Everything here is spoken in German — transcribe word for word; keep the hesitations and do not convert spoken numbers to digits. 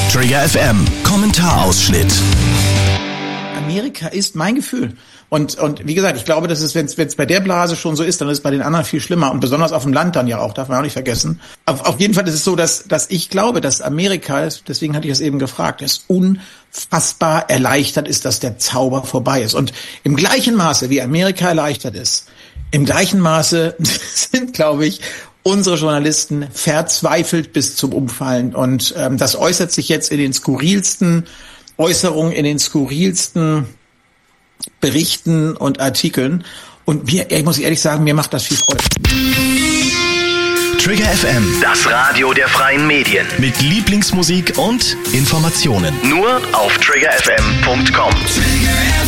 Trigger F M, Kommentarausschnitt. Amerika ist mein Gefühl. Und und wie gesagt, ich glaube, dass es, wenn es bei der Blase schon so ist, dann ist es bei den anderen viel schlimmer. Und besonders auf dem Land dann ja auch, darf man auch nicht vergessen. Auf, auf jeden Fall ist es so, dass dass ich glaube, dass Amerika, deswegen hatte ich es eben gefragt, es unfassbar erleichtert ist, dass der Zauber vorbei ist. Und im gleichen Maße, wie Amerika erleichtert ist, im gleichen Maße sind, glaube ich, unsere Journalisten verzweifelt bis zum Umfallen. Und ähm, das äußert sich jetzt in den skurrilsten Äußerungen, in den skurrilsten Berichten und Artikeln. Und mir, ich muss ehrlich sagen, mir macht das viel Freude. Trigger F M, das Radio der freien Medien. mit Lieblingsmusik und Informationen. Nur auf trigger f m punkt com. Trigger